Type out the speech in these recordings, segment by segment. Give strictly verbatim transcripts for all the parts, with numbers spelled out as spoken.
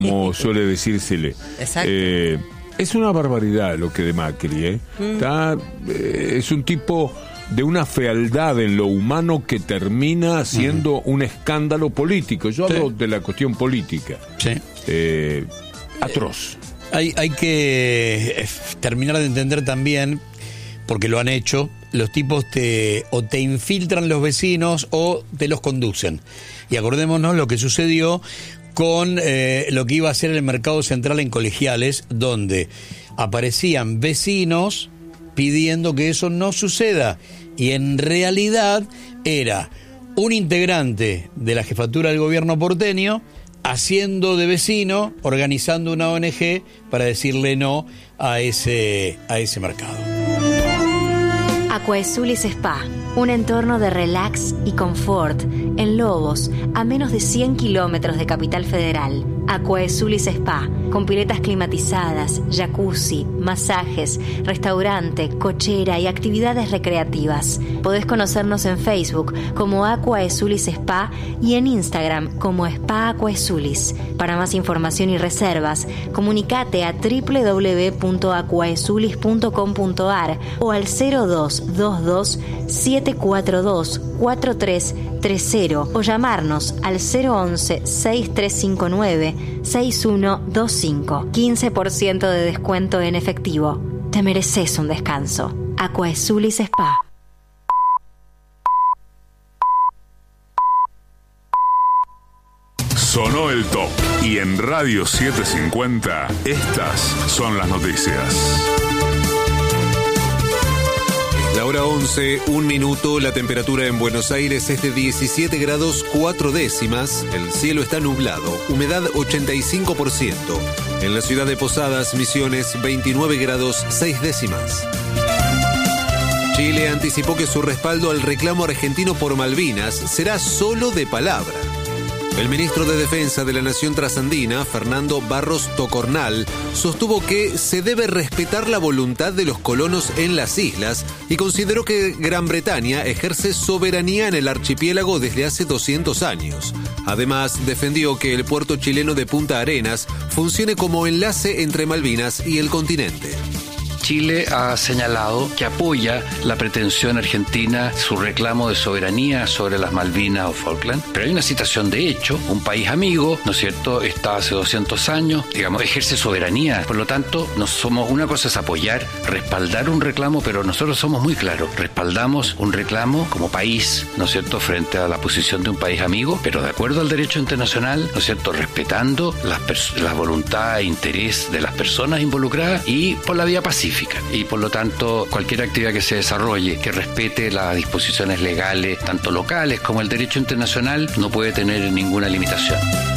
como suele decírsele. Exacto. Eh, es una barbaridad lo que de Macri, ¿eh? Mm. Está, eh, es un tipo de una fealdad en lo humano que termina siendo uh-huh. un escándalo político. Yo sí. hablo de la cuestión política. Sí. Eh, atroz. Hay, hay que terminar de entender también, porque lo han hecho, los tipos te o te infiltran los vecinos o te los conducen. Y acordémonos lo que sucedió con eh, lo que iba a ser el mercado central en Colegiales, donde aparecían vecinos pidiendo que eso no suceda. Y en realidad era un integrante de la jefatura del gobierno porteño haciendo de vecino, organizando una O N G para decirle no a ese, a ese mercado. Aquaezulis Spa, un entorno de relax y confort en Lobos, a menos de cien kilómetros de Capital Federal. Aquaezulis Spa, con piletas climatizadas, jacuzzi, masajes, restaurante, cochera y actividades recreativas. Podés conocernos en Facebook como Aquaezulis Spa y en Instagram como Spa Aquaezulis. Para más información y reservas, comunicate a doble u doble u doble u punto aquaezulis punto com punto a r o al cero dos dos dos siete cuatro dos cuatro tres tres cero o llamarnos al cero once seis tres cinco nueve seis uno dos cinco. quince por ciento de descuento en efectivo. Te mereces un descanso. Aquaezulis Spa. Sonó el top y en Radio setecientos cincuenta estas son las noticias. La hora once, un minuto, la temperatura en Buenos Aires es de diecisiete grados cuatro décimas, el cielo está nublado, humedad ochenta y cinco por ciento. En la ciudad de Posadas, Misiones, veintinueve grados seis décimas. Chile anticipó que su respaldo al reclamo argentino por Malvinas será solo de palabra. El ministro de Defensa de la Nación Trasandina, Fernando Barros Tocornal, sostuvo que se debe respetar la voluntad de los colonos en las islas y consideró que Gran Bretaña ejerce soberanía en el archipiélago desde hace doscientos años. Además, defendió que el puerto chileno de Punta Arenas funcione como enlace entre Malvinas y el continente. Chile ha señalado que apoya la pretensión argentina, su reclamo de soberanía sobre las Malvinas o Falkland, pero hay una situación de hecho, un país amigo, ¿no es cierto?, está hace doscientos años, digamos, ejerce soberanía, por lo tanto, no somos, una cosa es apoyar, respaldar un reclamo, pero nosotros somos muy claros, respaldamos un reclamo como país, ¿no es cierto?, frente a la posición de un país amigo, pero de acuerdo al derecho internacional, ¿no es cierto?, respetando la, pers- la voluntad e interés de las personas involucradas y por la vía pacífica. Y por lo tanto, cualquier actividad que se desarrolle que respete las disposiciones legales, tanto locales como el derecho internacional, no puede tener ninguna limitación.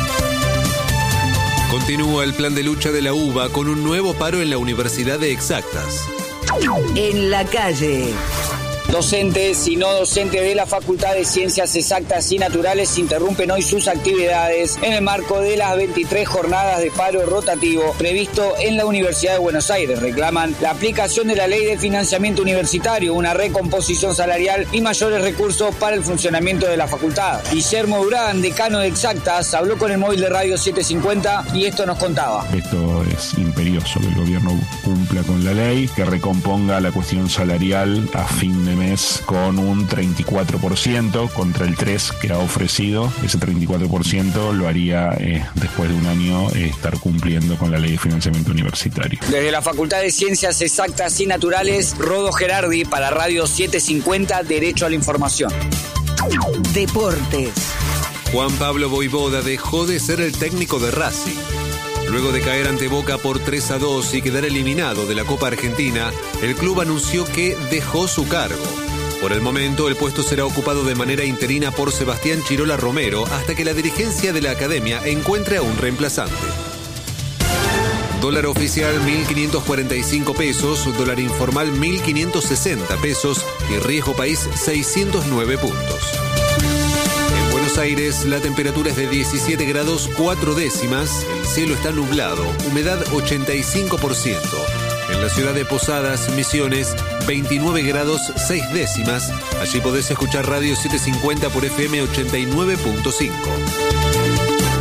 Continúa el plan de lucha de la U B A con un nuevo paro en la Universidad de Exactas. En la calle. Docentes y no docentes de la Facultad de Ciencias Exactas y Naturales interrumpen hoy sus actividades en el marco de las veintitrés jornadas de paro rotativo previsto en la Universidad de Buenos Aires. Reclaman la aplicación de la Ley de Financiamiento Universitario, una recomposición salarial y mayores recursos para el funcionamiento de la facultad. Guillermo Durán, decano de Exactas, habló con el móvil de Radio setecientos cincuenta y esto nos contaba. Esto es imperioso, que el gobierno cumpla con la ley, que recomponga la cuestión salarial a fin de mes con un treinta y cuatro por ciento contra el tres por ciento que ha ofrecido. Ese treinta y cuatro por ciento lo haría eh, después de un año eh, estar cumpliendo con la Ley de Financiamiento Universitario. Desde la Facultad de Ciencias Exactas y Naturales, Rodo Gerardi para Radio setecientos cincuenta, Derecho a la Información. Deportes. Juan Pablo Voivoda dejó de ser el técnico de Racing. Luego de caer ante Boca por tres a dos y quedar eliminado de la Copa Argentina, el club anunció que dejó su cargo. Por el momento, el puesto será ocupado de manera interina por Sebastián Chirola Romero hasta que la dirigencia de la academia encuentre a un reemplazante. Dólar oficial mil quinientos cuarenta y cinco pesos, dólar informal mil quinientos sesenta pesos y riesgo país seiscientos nueve puntos. En Buenos Aires la temperatura es de diecisiete grados cuatro décimas, el cielo está nublado, humedad ochenta y cinco por ciento. En la ciudad de Posadas, Misiones, veintinueve grados seis décimas. Allí podés escuchar Radio setecientos cincuenta por F M ochenta y nueve punto cinco.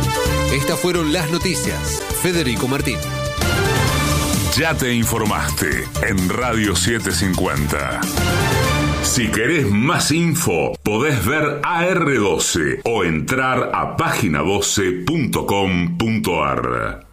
Estas fueron las noticias. Federico Martín. Ya te informaste en Radio setecientos cincuenta. Si querés más info, podés ver A R doce o entrar a página doce punto com punto ar.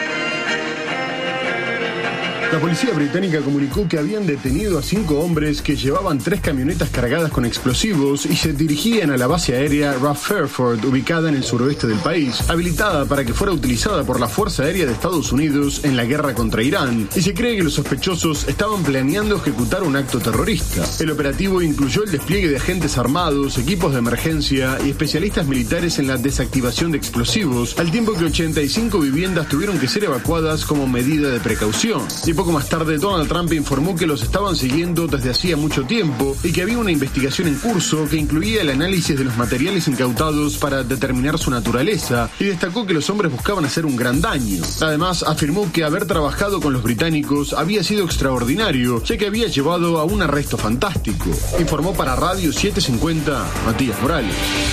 La policía británica comunicó que habían detenido a cinco hombres que llevaban tres camionetas cargadas con explosivos y se dirigían a la base aérea Rough Fairford, ubicada en el suroeste del país, habilitada para que fuera utilizada por la Fuerza Aérea de Estados Unidos en la guerra contra Irán, y se cree que los sospechosos estaban planeando ejecutar un acto terrorista. El operativo incluyó el despliegue de agentes armados, equipos de emergencia y especialistas militares en la desactivación de explosivos, al tiempo que ochenta y cinco viviendas tuvieron que ser evacuadas como medida de precaución. Y poco más tarde, Donald Trump informó que los estaban siguiendo desde hacía mucho tiempo y que había una investigación en curso que incluía el análisis de los materiales incautados para determinar su naturaleza, y destacó que los hombres buscaban hacer un gran daño. Además, afirmó que haber trabajado con los británicos había sido extraordinario, ya que había llevado a un arresto fantástico. Informó para Radio setecientos cincuenta, Matías Morales.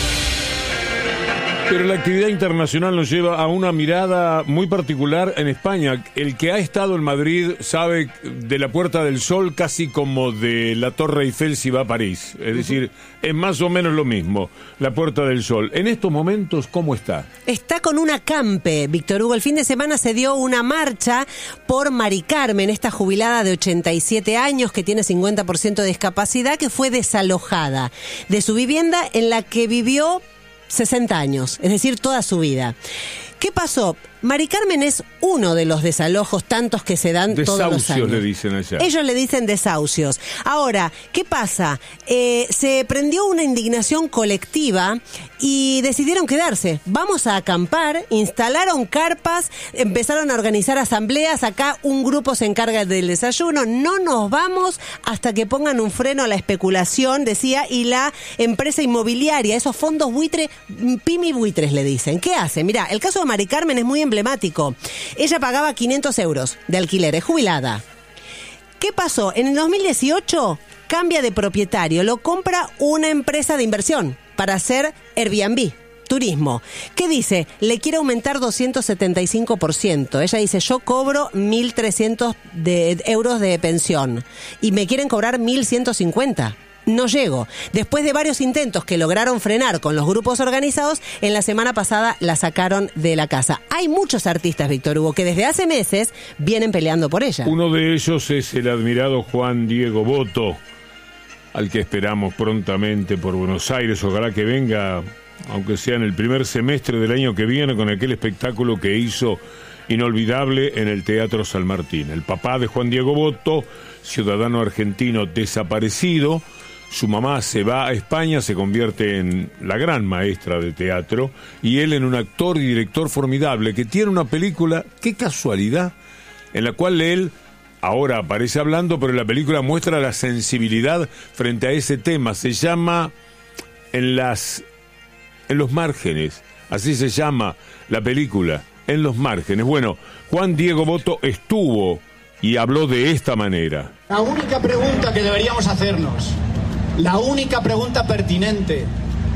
Pero la actividad internacional nos lleva a una mirada muy particular en España. El que ha estado en Madrid sabe de la Puerta del Sol casi como de la Torre Eiffel si va a París. Es decir, es más o menos lo mismo, la Puerta del Sol. En estos momentos, ¿cómo está? Está con un acampe, Víctor Hugo. El fin de semana se dio una marcha por Mari Carmen, esta jubilada de ochenta y siete años que tiene cincuenta por ciento de discapacidad, que fue desalojada de su vivienda en la que vivió sesenta años, es decir, toda su vida. ¿Qué pasó? Mari Carmen es uno de los desalojos tantos que se dan todos los años. Desahucios le dicen allá. Ellos le dicen desahucios. Ahora, ¿qué pasa? Eh, se prendió una indignación colectiva y decidieron quedarse. Vamos a acampar, instalaron carpas, empezaron a organizar asambleas. Acá un grupo se encarga del desayuno. No nos vamos hasta que pongan un freno a la especulación, decía, y la empresa inmobiliaria, esos fondos buitre, Pimi buitres le dicen. ¿Qué hace? Mirá, el caso de Mari Carmen es muy emblemático. Ella pagaba quinientos euros de alquiler, es jubilada. ¿Qué pasó? En el dos mil dieciocho cambia de propietario, lo compra una empresa de inversión para hacer Airbnb, turismo. ¿Qué dice? Le quiere aumentar doscientos setenta y cinco por ciento. Ella dice, yo cobro mil trescientos de euros de pensión y me quieren cobrar mil ciento cincuenta. No llego. Después de varios intentos que lograron frenar con los grupos organizados, en la semana pasada la sacaron de la casa. Hay muchos artistas, Víctor Hugo, que desde hace meses vienen peleando por ella. Uno de ellos es el admirado Juan Diego Botto, al que esperamos prontamente por Buenos Aires. Ojalá que venga, aunque sea en el primer semestre del año que viene, con aquel espectáculo que hizo inolvidable en el Teatro San Martín. El papá de Juan Diego Botto, ciudadano argentino desaparecido. Su mamá se va a España, se convierte en la gran maestra de teatro, y él en un actor y director formidable que tiene una película, qué casualidad, en la cual él ahora aparece hablando, pero la película muestra la sensibilidad frente a ese tema. Se llama En las en los márgenes, así se llama la película, En los márgenes. Bueno, Juan Diego Botto estuvo y habló de esta manera. La única pregunta que deberíamos hacernos, la única pregunta pertinente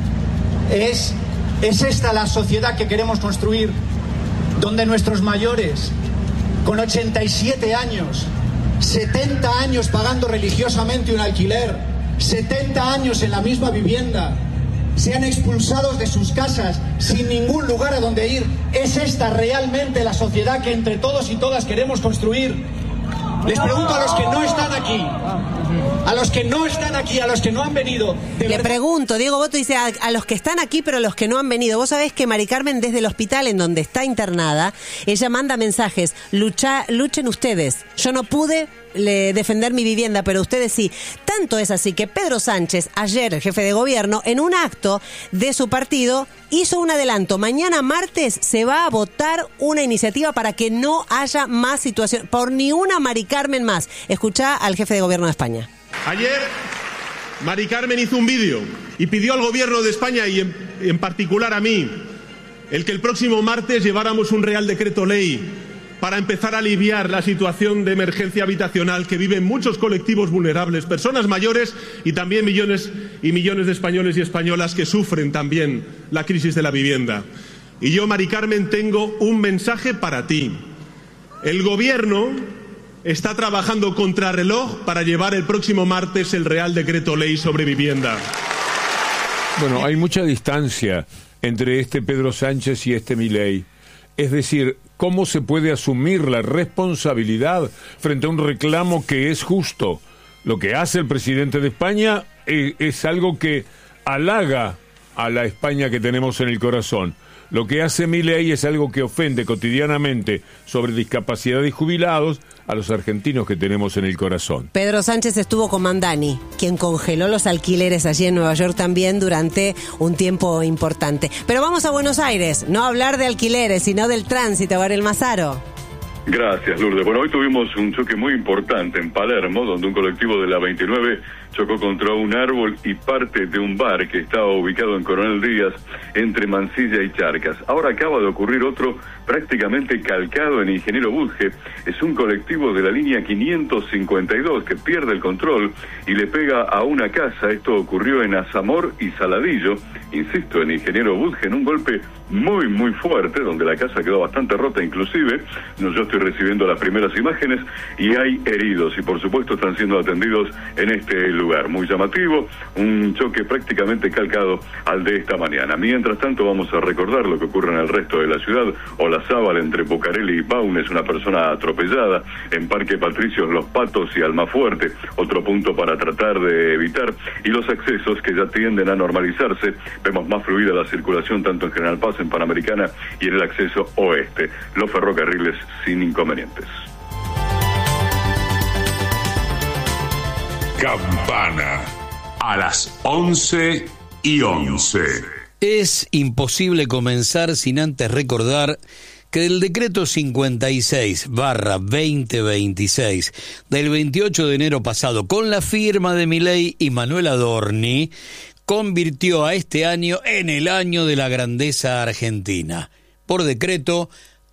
es, ¿es esta la sociedad que queremos construir? Donde nuestros mayores, con ochenta y siete años, setenta años pagando religiosamente un alquiler, setenta años en la misma vivienda, sean expulsados de sus casas sin ningún lugar a donde ir. ¿Es esta realmente la sociedad que entre todos y todas queremos construir? Les pregunto a los que no están aquí, a los que no están aquí, a los que no han venido. Le verdad... pregunto, Diego Botto dice a, a los que están aquí, pero a los que no han venido. Vos sabés que Mari Carmen, desde el hospital en donde está internada, ella manda mensajes: Lucha, luchen ustedes. Yo no pude le, defender mi vivienda, pero ustedes sí. Tanto es así que Pedro Sánchez, ayer el jefe de gobierno, en un acto de su partido, hizo un adelanto. Mañana martes se va a votar una iniciativa para que no haya más situación, por ni una Mari Carmen más. Escuchá al jefe de gobierno de España. Ayer Mari Carmen hizo un vídeo y pidió al gobierno de España, y en, en particular a mí, el que el próximo martes lleváramos un real decreto ley para empezar a aliviar la situación de emergencia habitacional que viven muchos colectivos vulnerables, personas mayores y también millones y millones de españoles y españolas que sufren también la crisis de la vivienda. Y yo, Mari Carmen, tengo un mensaje para ti. El Gobierno está trabajando contrarreloj para llevar el próximo martes el Real Decreto Ley sobre vivienda. Bueno, hay mucha distancia entre este Pedro Sánchez y este Milei. Es decir, ¿cómo se puede asumir la responsabilidad frente a un reclamo que es justo? Lo que hace el presidente de España es, es algo que halaga a la España que tenemos en el corazón. Lo que hace Milei es algo que ofende cotidianamente sobre discapacidad y jubilados a los argentinos que tenemos en el corazón. Pedro Sánchez estuvo con Mandani, quien congeló los alquileres allí en Nueva York también durante un tiempo importante. Pero vamos a Buenos Aires, no a hablar de alquileres, sino del tránsito. Gabriel Mazaro. Gracias, Lourdes. Bueno, hoy tuvimos un choque muy importante en Palermo, donde un colectivo de la veintinueve chocó contra un árbol y parte de un bar que estaba ubicado en Coronel Díaz, entre Mansilla y Charcas. Ahora acaba de ocurrir otro prácticamente calcado en Ingeniero Budge. Es un colectivo de la línea quinientos cincuenta y dos que pierde el control y le pega a una casa. Esto ocurrió en Azamor y Saladillo, insisto, en Ingeniero Budge, en un golpe muy, muy fuerte, donde la casa quedó bastante rota inclusive. No, yo estoy recibiendo las primeras imágenes y hay heridos y por supuesto están siendo atendidos en este lugar. Muy llamativo, un choque prácticamente calcado al de esta mañana. Mientras tanto vamos a recordar lo que ocurre en el resto de la ciudad. Olazábal, entre Bucareli y Paunes, una persona atropellada. En Parque Patricios, Los Patos y Almafuerte, otro punto para tratar de evitar. Y los accesos que ya tienden a normalizarse. Vemos más fluida la circulación tanto en General Paz, en Panamericana y en el acceso oeste. Los ferrocarriles sin inconvenientes. Campana, a las once y once. Es imposible comenzar sin antes recordar que el decreto cincuenta y seis barra veinte veintiséis del veintiocho de enero pasado, con la firma de Milei y Manuel Adorni, convirtió a este año en el año de la grandeza argentina. Por decreto,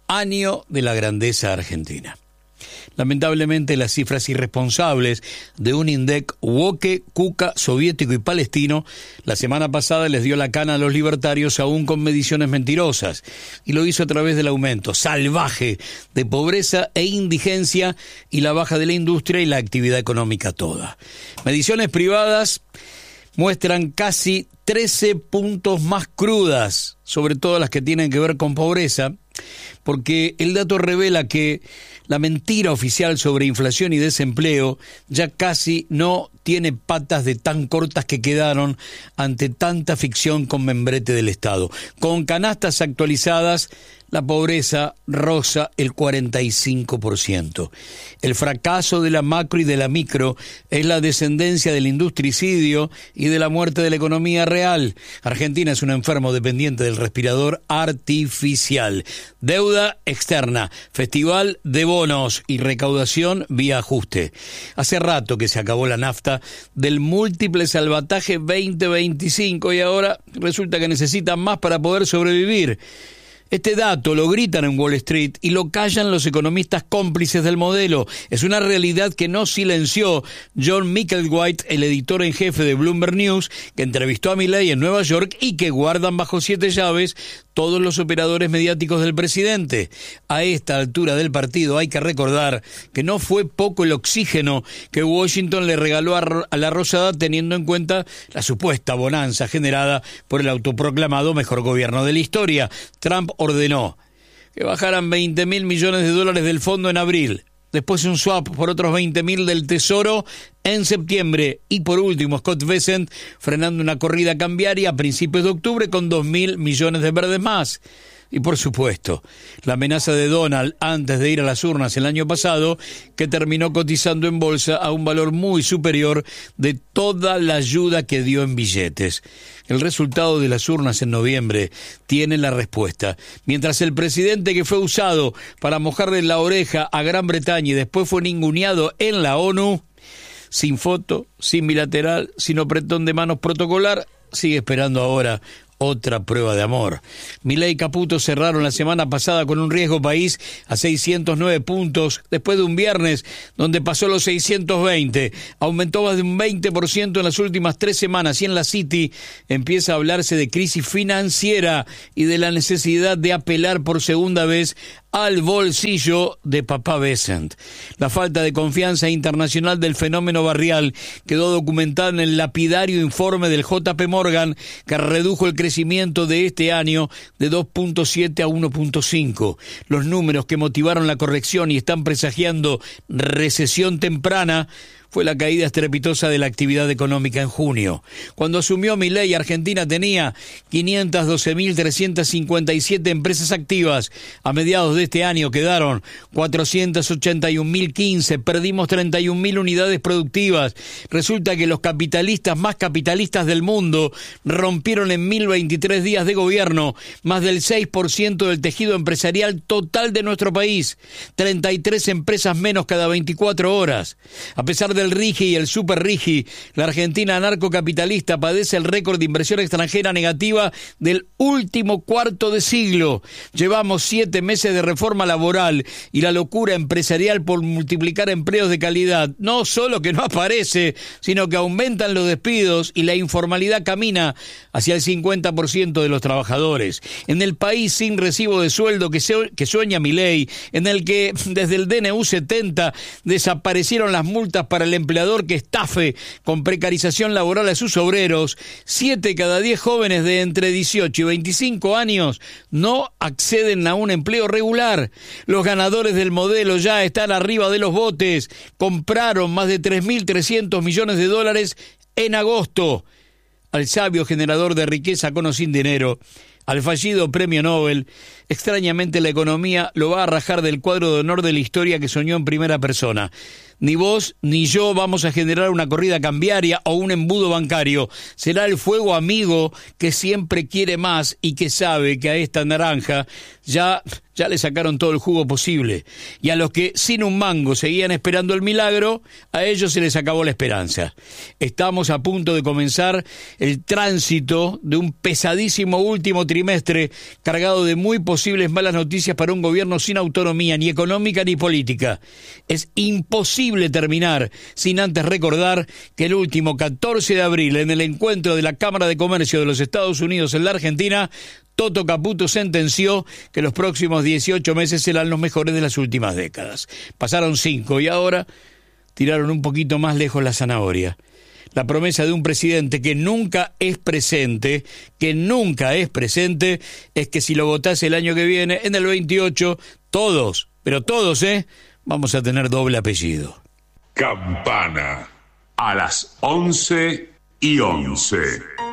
año de la grandeza argentina. Lamentablemente, las cifras irresponsables de un INDEC woke, cuca, soviético y palestino la semana pasada les dio la cana a los libertarios, aún con mediciones mentirosas, y lo hizo a través del aumento salvaje de pobreza e indigencia y la baja de la industria y la actividad económica toda. Mediciones privadas muestran casi trece puntos más crudas, sobre todo las que tienen que ver con pobreza, porque el dato revela que la mentira oficial sobre inflación y desempleo ya casi no tiene patas de tan cortas que quedaron ante tanta ficción con membrete del Estado. Con canastas actualizadas, la pobreza roza el cuarenta y cinco por ciento. El fracaso de la macro y de la micro es la descendencia del industricidio y de la muerte de la economía real. Argentina es un enfermo dependiente del respirador artificial. Deuda externa, festival de bonos y recaudación vía ajuste. Hace rato que se acabó la nafta del múltiple salvataje veinte veinticinco y ahora resulta que necesitan más para poder sobrevivir. Este dato lo gritan en Wall Street y lo callan los economistas cómplices del modelo. Es una realidad que no silenció John Micklewhite, el editor en jefe de Bloomberg News, que entrevistó a Milei en Nueva York y que guardan bajo siete llaves todos los operadores mediáticos del presidente. A esta altura del partido hay que recordar que no fue poco el oxígeno que Washington le regaló a la Rosada, teniendo en cuenta la supuesta bonanza generada por el autoproclamado mejor gobierno de la historia. Trump ordenó que bajaran veinte mil millones de dólares del fondo en abril, después un swap por otros veinte mil del Tesoro en septiembre y por último Scott Bessent frenando una corrida cambiaria a principios de octubre con dos mil millones de verdes más. Y por supuesto, la amenaza de Donald antes de ir a las urnas el año pasado, que terminó cotizando en bolsa a un valor muy superior de toda la ayuda que dio en billetes. El resultado de las urnas en noviembre tiene la respuesta. Mientras el presidente que fue usado para mojarle la oreja a Gran Bretaña y después fue ninguneado en la ONU, sin foto, sin bilateral, sin apretón de manos protocolar, sigue esperando ahora Otra prueba de amor. Milei y Caputo cerraron la semana pasada con un riesgo país a seiscientos nueve puntos, después de un viernes donde pasó los seiscientos veinte. Aumentó más de un veinte por ciento en las últimas tres semanas y en la City empieza a hablarse de crisis financiera y de la necesidad de apelar por segunda vez al bolsillo de papá Bessent. La falta de confianza internacional del fenómeno barrial quedó documentada en el lapidario informe del J P Morgan, que redujo el crecimiento de este año de dos punto siete a uno punto cinco. Los números que motivaron la corrección y están presagiando recesión temprana fue la caída estrepitosa de la actividad económica en junio. Cuando asumió Milei, Argentina tenía quinientas doce mil trescientas cincuenta y siete empresas activas. A mediados de este año quedaron cuatrocientas ochenta y un mil quince, perdimos treinta y un mil unidades productivas. Resulta que los capitalistas más capitalistas del mundo rompieron en mil veintitrés días de gobierno más del seis por ciento del tejido empresarial total de nuestro país. treinta y tres empresas menos cada veinticuatro horas. A pesar de del RIGI y el Super RIGI, la Argentina anarcocapitalista padece el récord de inversión extranjera negativa del último cuarto de siglo. Llevamos siete meses de reforma laboral y la locura empresarial por multiplicar empleos de calidad. No solo que no aparece, sino que aumentan los despidos y la informalidad camina hacia el cincuenta por ciento de los trabajadores. En el país sin recibo de sueldo que, se, que sueña Milei, en el que desde el D N U setenta desaparecieron las multas para el empleador que estafe con precarización laboral a sus obreros, siete cada diez jóvenes de entre dieciocho y veinticinco años no acceden a un empleo regular. Los ganadores del modelo ya están arriba de los botes. Compraron más de tres mil trescientos millones de dólares en agosto. Al sabio generador de riqueza con o sin dinero, al fallido premio Nobel, extrañamente la economía lo va a rajar del cuadro de honor de la historia que soñó en primera persona. Ni vos ni yo vamos a generar una corrida cambiaria o un embudo bancario. Será el fuego amigo que siempre quiere más y que sabe que a esta naranja ya, ya le sacaron todo el jugo posible. Y a los que sin un mango seguían esperando el milagro, a ellos se les acabó la esperanza. Estamos a punto de comenzar el tránsito de un pesadísimo último trimestre cargado de muy posibles malas noticias para un gobierno sin autonomía ni económica ni política. Es imposible terminar sin antes recordar que el último catorce de abril, en el encuentro de la Cámara de Comercio de los Estados Unidos en la Argentina, Toto Caputo sentenció que los próximos dieciocho meses serán los mejores de las últimas décadas. Pasaron cinco y ahora tiraron un poquito más lejos la zanahoria. La promesa de un presidente que nunca es presente, que nunca es presente, es que si lo votás el año que viene, en el veintiocho, todos, pero todos, ¿eh?, vamos a tener doble apellido. Campana, a las once y once.